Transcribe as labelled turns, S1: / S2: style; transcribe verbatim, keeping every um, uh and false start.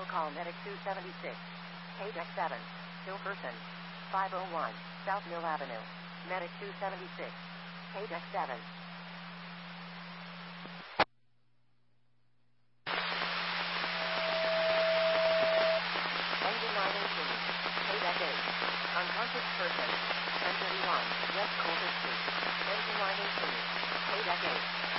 S1: Critical call medic two seventy-six. Paydeck seven. Still person. five oh one. South Mill Avenue. Medic two seventy-six. Paydeck seven. Engine nine eighteen. Paydeck eight. Unconscious person. ten thirty-one. West Colter Street. Engine nine eighteen. Paydeck eight.